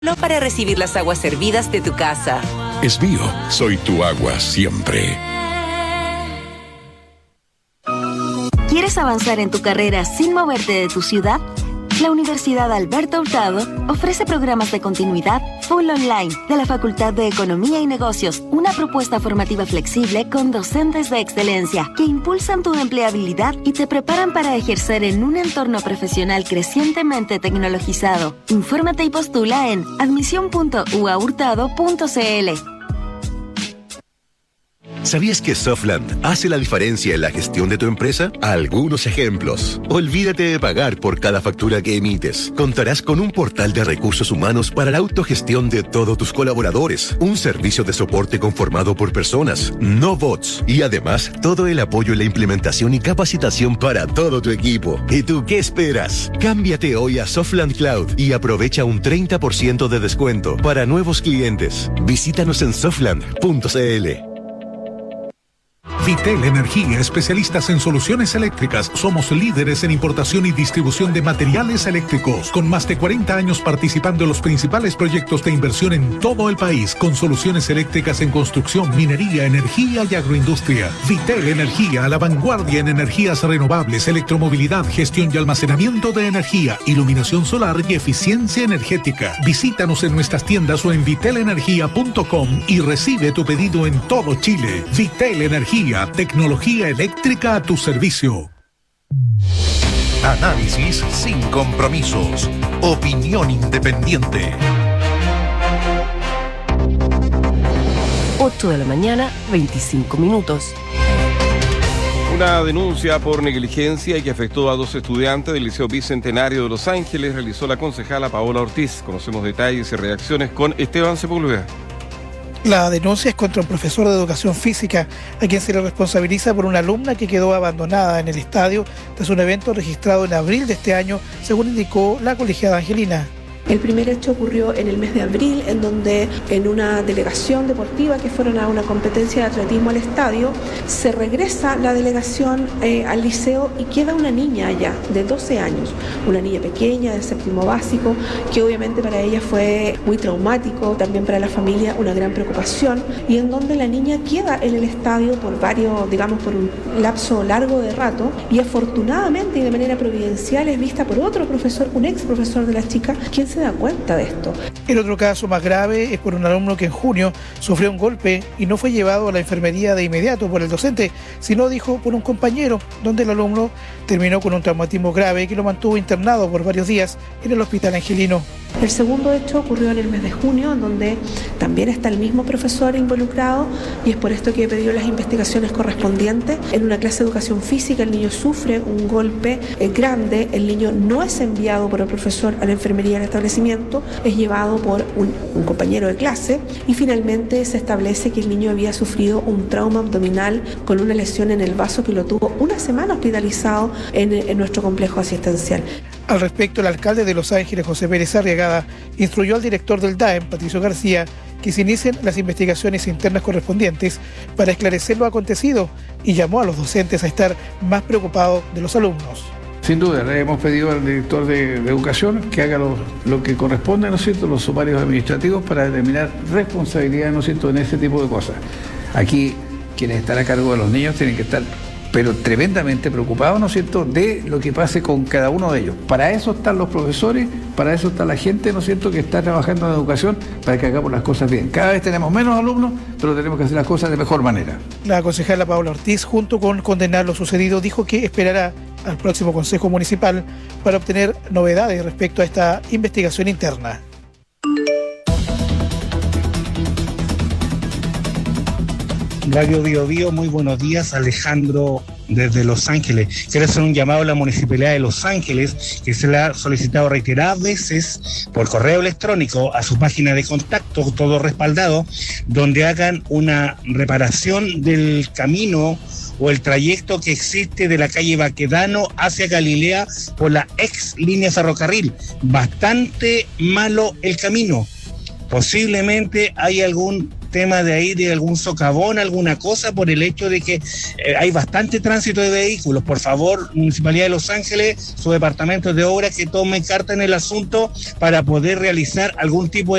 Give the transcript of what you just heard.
para recibir las aguas servidas de tu casa. Es mío, soy tu agua siempre. ¿Quieres avanzar en tu carrera sin moverte de tu ciudad? La Universidad Alberto Hurtado ofrece programas de continuidad full online de la Facultad de Economía y Negocios, una propuesta formativa flexible con docentes de excelencia que impulsan tu empleabilidad y te preparan para ejercer en un entorno profesional crecientemente tecnologizado. Infórmate y postula en admisión.uahurtado.cl. ¿Sabías que Softland hace la diferencia en la gestión de tu empresa? Algunos ejemplos. Olvídate de pagar por cada factura que emites. Contarás con un portal de recursos humanos para la autogestión de todos tus colaboradores. Un servicio de soporte conformado por personas, no bots. Y además, todo el apoyo en la implementación y capacitación para todo tu equipo. ¿Y tú qué esperas? Cámbiate hoy a Softland Cloud y aprovecha un 30% de descuento para nuevos clientes. Visítanos en softland.cl. Vitel Energía, especialistas en soluciones eléctricas. Somos líderes en importación y distribución de materiales eléctricos, con más de 40 años participando en los principales proyectos de inversión en todo el país, con soluciones eléctricas en construcción, minería, energía y agroindustria. Vitel Energía, a la vanguardia en energías renovables, electromovilidad, gestión y almacenamiento de energía, iluminación solar y eficiencia energética. Visítanos en nuestras tiendas o en vitelenergia.com y recibe tu pedido en todo Chile. Vitel Energía, tecnología eléctrica a tu servicio. Análisis sin compromisos. Opinión independiente. 8 de la mañana, 25 minutos. Una denuncia por negligencia y que afectó a 2 estudiantes del Liceo Bicentenario de Los Ángeles realizó la concejala Paola Ortiz. Conocemos detalles y reacciones con Esteban Sepúlveda. La denuncia es contra un profesor de educación física, a quien se le responsabiliza por una alumna que quedó abandonada en el estadio tras un evento registrado en abril de este año, según indicó la colegiada Angelina. El primer hecho ocurrió en el mes de abril, en donde en una delegación deportiva que fueron a una competencia de atletismo al estadio, se regresa la delegación al liceo y queda una niña allá de 12 años, una niña pequeña de séptimo básico, que obviamente para ella fue muy traumático, también para la familia una gran preocupación, y en donde la niña queda en el estadio por por un lapso largo de rato, y afortunadamente y de manera providencial es vista por otro profesor, un ex profesor de la chica, quien se da cuenta de esto. El otro caso más grave es por un alumno que en junio sufrió un golpe y no fue llevado a la enfermería de inmediato por el docente, sino dijo por un compañero, donde el alumno terminó con un traumatismo grave que lo mantuvo internado por varios días en el hospital angelino. El segundo hecho ocurrió en el mes de junio, en donde también está el mismo profesor involucrado, y es por esto que he pedido las investigaciones correspondientes. En una clase de educación física el niño sufre un golpe grande, el niño no es enviado por el profesor a la enfermería del establecimiento, es llevado por un compañero de clase, y finalmente se establece que el niño había sufrido un trauma abdominal con una lesión en el vaso que lo tuvo una semana hospitalizado en nuestro complejo asistencial. Al respecto, el alcalde de Los Ángeles, José Pérez Arriagada, instruyó al director del DAEM, Patricio García, que se inicien las investigaciones internas correspondientes para esclarecer lo acontecido, y llamó a los docentes a estar más preocupados de los alumnos. Sin duda, le hemos pedido al director de Educación que haga lo que corresponde, ¿no es cierto?, los sumarios administrativos para determinar responsabilidad, ¿no es cierto?, en ese tipo de cosas. Aquí, quienes están a cargo de los niños tienen que estar pero tremendamente preocupados, ¿no es cierto?, de lo que pase con cada uno de ellos. Para eso están los profesores, para eso está la gente, ¿no es cierto?, que está trabajando en educación, para que hagamos las cosas bien. Cada vez tenemos menos alumnos, pero tenemos que hacer las cosas de mejor manera. La concejala Paola Ortiz, junto con condenar lo sucedido, dijo que esperará al próximo Consejo Municipal para obtener novedades respecto a esta investigación interna. Radio Bio Bio, muy buenos días, Alejandro desde Los Ángeles. Quiero hacer un llamado a la Municipalidad de Los Ángeles, que se le ha solicitado reiteradas veces por correo electrónico a su página de contacto, todo respaldado, donde hagan una reparación del camino o el trayecto que existe de la calle Baquedano hacia Galilea por la ex línea ferrocarril. Bastante malo el camino. Posiblemente hay algún tema de ahí de algún socavón, alguna cosa, por el hecho de que hay bastante tránsito de vehículos. Por favor, Municipalidad de Los Ángeles, su departamento de obras, que tome carta en el asunto para poder realizar algún tipo de